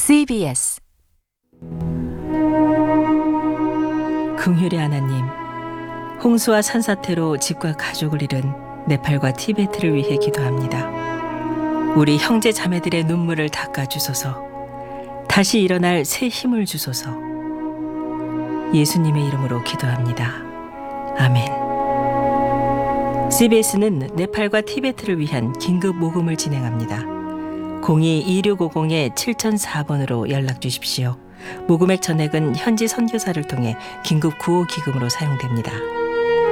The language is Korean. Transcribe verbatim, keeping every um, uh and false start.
씨비에스 긍휼의 하나님, 홍수와 산사태로 집과 가족을 잃은 네팔과 티베트를 위해 기도합니다. 우리 형제 자매들의 눈물을 닦아주소서. 다시 일어날 새 힘을 주소서. 예수님의 이름으로 기도합니다. 아멘. 씨비에스는 네팔과 티베트를 위한 긴급 모금을 진행합니다. 공이 이육오공 칠공공사 번으로 연락 주십시오. 모금액 전액은 현지 선교사를 통해 긴급 구호 기금으로 사용됩니다.